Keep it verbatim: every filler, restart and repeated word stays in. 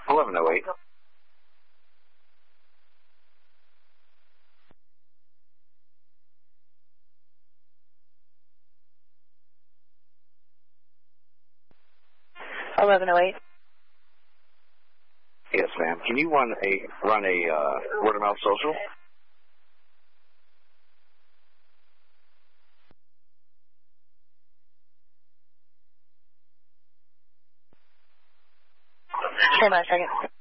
eleven oh eight. eleven oh eight. Yes, ma'am. Can you run a run a uh, word of mouth social? Hold on a second.